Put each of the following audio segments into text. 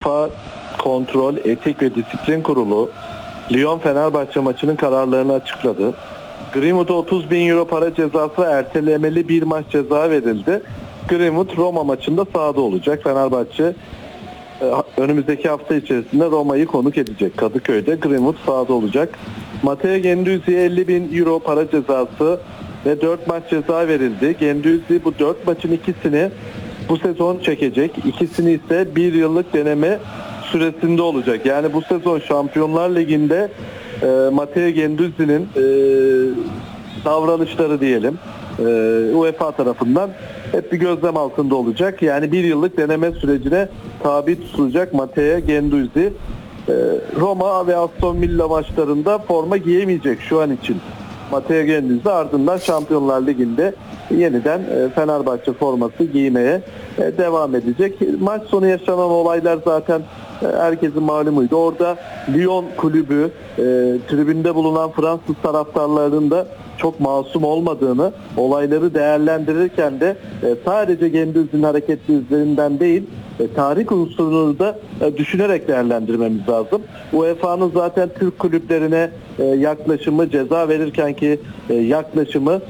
FIFA Kontrol, Etik ve Disiplin Kurulu Lyon-Fenerbahçe maçının kararlarını açıkladı. Greenwood'a 30 bin euro para cezası ve ertelemeli bir maç ceza verildi. Greenwood Roma maçında sahada olacak. Fenerbahçe önümüzdeki hafta içerisinde Roma'yı konuk edecek. Kadıköy'de Greenwood sahada olacak. Matteo Guendouzi'ye 50 bin euro para cezası ve 4 maç ceza verildi. Guendouzi bu 4 maçın ikisini bu sezon çekecek. İkisini ise 1 yıllık deneme süresinde olacak. Yani bu sezon Şampiyonlar Ligi'nde Matteo Guendouzi'nin davranışları diyelim UEFA tarafından hep bir gözlem altında olacak. Yani 1 yıllık deneme sürecine tabi tutulacak Matteo Guendouzi. Roma ve Aston Villa maçlarında forma giyemeyecek şu an için. Matteo Guendouzi ardından Şampiyonlar Ligi'nde yeniden Fenerbahçe forması giymeye devam edecek. Maç sonu yaşanan olaylar zaten herkesin malumuydu. Orada Lyon kulübü tribünde bulunan Fransız taraftarlarının da çok masum olmadığını, olayları değerlendirirken de sadece Guendouzi'nin hareketli üzerinden değil, tarih unsurunu da düşünerek değerlendirmemiz lazım. UEFA'nın zaten Türk kulüplerine yaklaşımı, ceza verirken ki yaklaşımı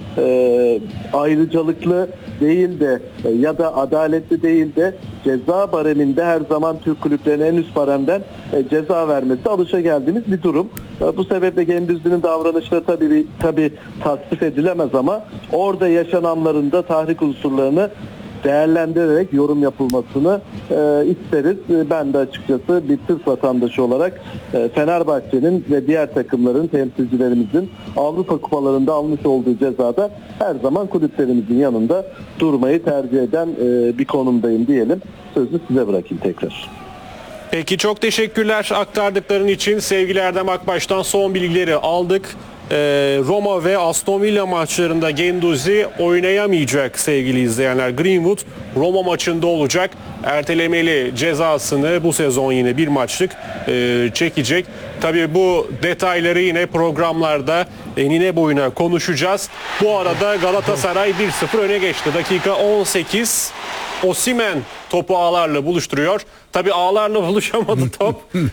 ayrıcalıklı değil de ya da adaletli değil de ceza bareminde her zaman Türk kulüplerine en üst baremden ceza vermesi alışageldiğimiz bir durum. Bu sebeple Guendouzi'nin davranışları tabii tasvip edilemez ama orada yaşananların da tahrik unsurlarını değerlendirerek yorum yapılmasını isteriz. Ben de açıkçası bir Türk vatandaşı olarak Fenerbahçe'nin ve diğer takımların, temsilcilerimizin Avrupa kupalarında almış olduğu cezada her zaman kulüplerimizin yanında durmayı tercih eden bir konumdayım diyelim. Sözü size bırakayım tekrar. Peki, çok teşekkürler aktardıkların için. Sevgili Erdem Akbaş'tan son bilgileri aldık. Roma ve Aston Villa maçlarında Guendouzi oynayamayacak sevgili izleyenler. Greenwood Roma maçında olacak. Ertelemeli cezasını bu sezon yine bir maçlık çekecek. Tabii bu detayları yine programlarda enine boyuna konuşacağız. Bu arada Galatasaray 1-0 öne geçti. Dakika 18. Osimhen topu ağlarla buluşturuyor. Tabii ağlarla buluşamadı top.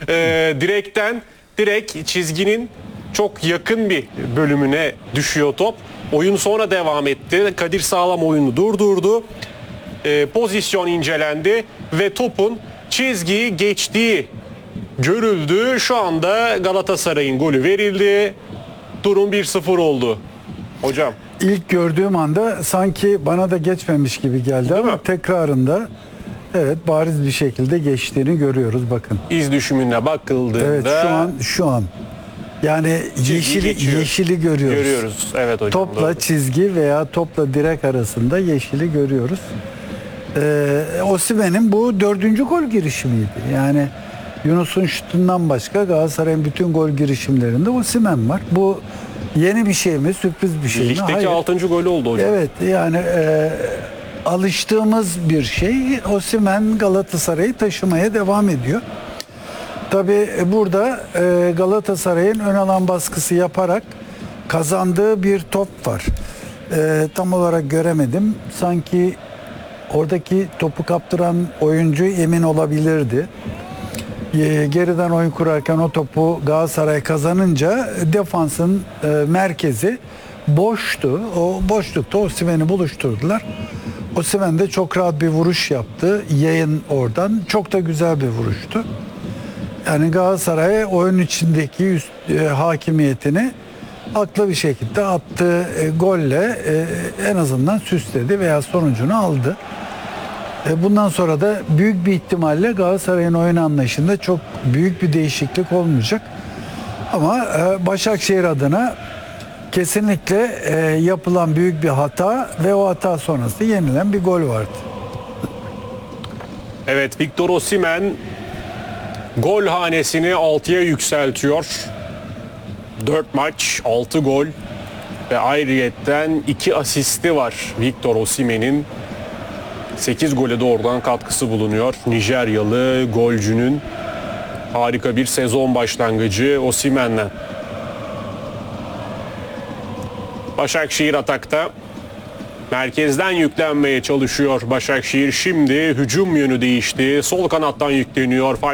Direkt çizginin çok yakın bir bölümüne düşüyor top. Oyun sonra devam etti. Kadir Sağlam oyunu durdurdu. Pozisyon incelendi ve topun çizgiyi geçtiği görüldü. Şu anda Galatasaray'ın golü verildi. Durum 1-0 oldu. Hocam. İlk gördüğüm anda sanki bana da geçmemiş gibi geldi. Değil ama mi? Tekrarında evet bariz bir şekilde geçtiğini görüyoruz, bakın. İz düşümüne bakıldığında. Evet, şu an. Yani yeşili görüyoruz. Evet hocam. Topla doğru. Çizgi veya topla direk arasında yeşili görüyoruz. Osimhen'in bu 4. gol girişimiydi. Yani Yunus'un şutundan başka Galatasaray'ın bütün gol girişimlerinde Osimhen var. Bu yeni bir şey mi? Sürpriz bir şey mi? Ligdeki Hayır. 6. golü oldu hocam. Evet, yani alıştığımız bir şey. Osimhen Galatasaray'ı taşımaya devam ediyor. Tabii burada Galatasaray'ın ön alan baskısı yaparak kazandığı bir top var. Tam olarak göremedim. Sanki oradaki topu kaptıran oyuncu emin olabilirdi. Geriden oyun kurarken o topu Galatasaray kazanınca defansın merkezi boştu. O boşlukta Osimhen'i buluşturdular. Osimhen de çok rahat bir vuruş yaptı. Yayın oradan. Çok da güzel bir vuruştu. Yani Galatasaray oyun içindeki hakimiyetini aklı bir şekilde attığı golle en azından süsledi veya sonucunu aldı. Bundan sonra da büyük bir ihtimalle Galatasaray'ın oyun anlayışında çok büyük bir değişiklik olmayacak. Ama Başakşehir adına kesinlikle yapılan büyük bir hata ve o hata sonrası yenilen bir gol vardı. Evet, Victor Osimhen gol hanesini 6'ya yükseltiyor. 4 maç, 6 gol ve ayrıyetten 2 asisti var Victor Osimhen'in. 8 gole doğrudan katkısı bulunuyor. Nijeryalı golcünün harika bir sezon başlangıcı Osimhen'le. Başakşehir atakta. Merkezden yüklenmeye çalışıyor Başakşehir. Şimdi hücum yönü değişti. Sol kanattan yükleniyor.